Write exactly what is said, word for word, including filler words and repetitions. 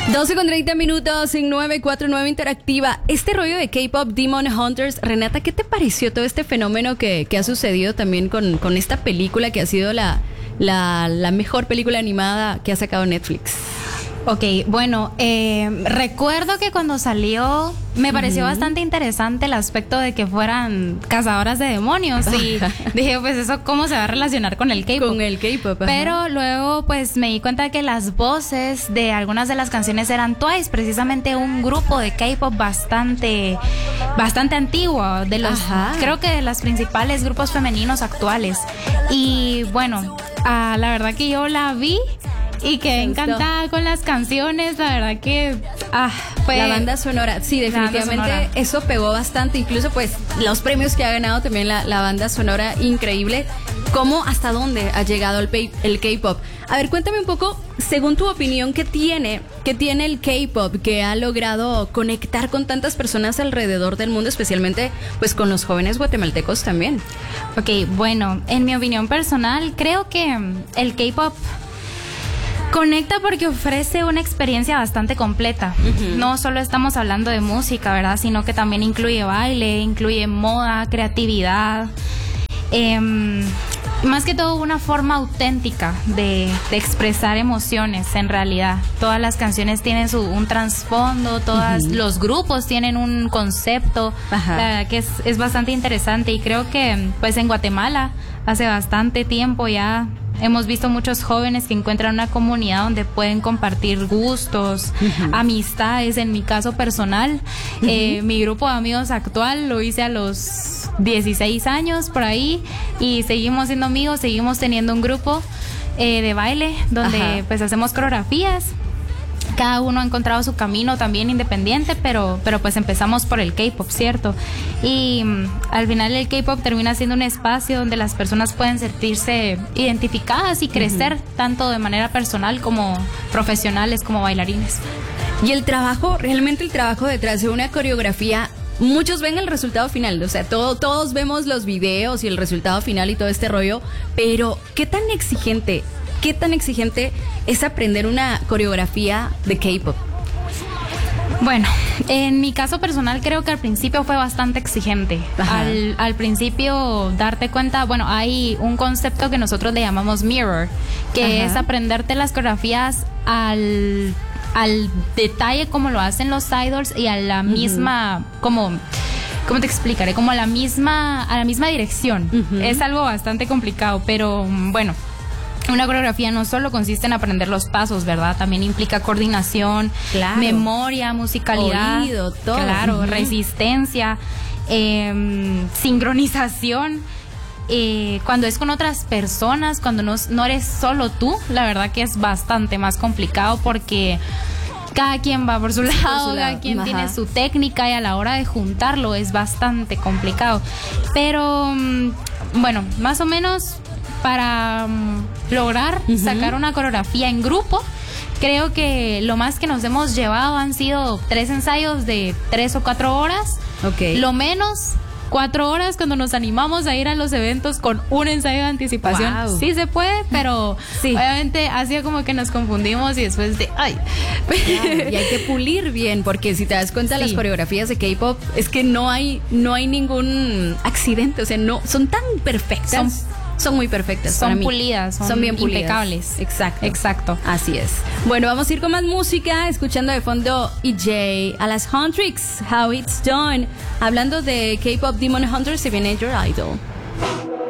doce con treinta minutos en nueve cuatro nueve Interactiva. Este rollo de K-Pop Demon Hunters, Renata, ¿qué te pareció todo este fenómeno que, que ha sucedido también con, con esta película que ha sido la, la, la mejor película animada que ha sacado Netflix? Ok, bueno, eh, recuerdo que cuando salió me pareció uh-huh. bastante interesante el aspecto de que fueran cazadoras de demonios y dije, pues eso cómo se va a relacionar con el K-Pop. Con el K-Pop. Pero luego pues me di cuenta que las voces de algunas de las canciones eran Twice, precisamente un grupo de K-Pop bastante, bastante antiguo, de los, ajá. creo que de los principales grupos femeninos actuales. Y bueno, ah, la verdad que yo la vi y quedé encantada con las canciones, la verdad que ah, fue la banda sonora, sí, definitivamente sonora. Eso pegó bastante, incluso pues los premios que ha ganado también la, la banda sonora, increíble. ¿Cómo, hasta dónde ha llegado el, pay, el K-Pop? A ver, cuéntame un poco, según tu opinión, ¿qué tiene, qué tiene el K-Pop que ha logrado conectar con tantas personas alrededor del mundo, especialmente pues con los jóvenes guatemaltecos también? Ok, bueno, en mi opinión personal, creo que el K-Pop conecta porque ofrece una experiencia bastante completa. Uh-huh. No solo estamos hablando de música, ¿verdad? Sino que también incluye baile, incluye moda, creatividad. Eh, más que todo una forma auténtica de, de expresar emociones en realidad. Todas las canciones tienen su, un trasfondo, todos uh-huh. los grupos tienen un concepto. Ajá. La verdad que es, es bastante interesante y creo que pues en Guatemala hace bastante tiempo ya hemos visto muchos jóvenes que encuentran una comunidad donde pueden compartir gustos, uh-huh. amistades. En mi caso personal, uh-huh. eh, mi grupo de amigos actual lo hice a los dieciséis años por ahí y seguimos siendo amigos, seguimos teniendo un grupo eh, de baile donde Ajá. pues hacemos coreografías. Cada uno ha encontrado su camino también independiente, pero, pero pues empezamos por el K-Pop, ¿cierto? Y um, al final el K-Pop termina siendo un espacio donde las personas pueden sentirse identificadas y crecer uh-huh. tanto de manera personal como profesionales, como bailarines. Y el trabajo, realmente el trabajo detrás de una coreografía, muchos ven el resultado final, o sea, todo, todos vemos los videos y el resultado final y todo este rollo, pero ¿qué tan exigente ¿Qué tan exigente es aprender una coreografía de K-Pop? Bueno, en mi caso personal creo que al principio fue bastante exigente. Al, al principio darte cuenta, bueno, hay un concepto que nosotros le llamamos mirror, que Ajá. es aprenderte las coreografías al, al detalle como lo hacen los idols y a la uh-huh. misma, como... ¿Cómo te explicaré? Como a la misma, a la misma dirección. Uh-huh. Es algo bastante complicado, pero bueno... Una coreografía no solo consiste en aprender los pasos, ¿verdad? También implica coordinación, claro. memoria, musicalidad, oído, todo. Claro, uh-huh. resistencia, eh, sincronización. Eh, cuando es con otras personas, cuando no, no eres solo tú, la verdad que es bastante más complicado porque cada quien va por su lado, por su lado. Cada quien Ajá. tiene su técnica y a la hora de juntarlo es bastante complicado. Pero, bueno, más o menos... para um, lograr uh-huh. sacar una coreografía en grupo, creo que lo más que nos hemos llevado han sido tres ensayos de tres o cuatro horas. Okay. Lo menos cuatro horas cuando nos animamos a ir a los eventos con un ensayo de anticipación. Wow. Sí se puede, pero sí. obviamente ha sido como que nos confundimos y después de ay. Claro, y hay que pulir bien, porque si te das cuenta sí. las coreografías de K-Pop es que no hay no hay ningún accidente, o sea, no son tan perfectas. Son Son muy perfectas. Son para mí. pulidas, son, son bien pulidas. Impecables. Exacto. Exacto. Así es. Bueno, vamos a ir con más música, escuchando de fondo E J, a las Huntrix, How It's Done. Hablando de K-Pop Demon Hunters, se viene Your Idol.